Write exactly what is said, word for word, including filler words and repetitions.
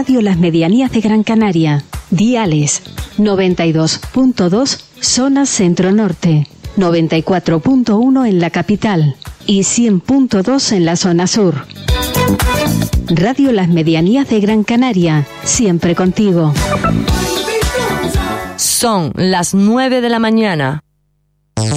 Radio Las Medianías de Gran Canaria. Diales noventa y dos punto dos zona centro-norte, noventa y cuatro punto uno en la capital y cien punto dos en la zona sur. Radio Las Medianías de Gran Canaria, siempre contigo. Son las nueve de la mañana.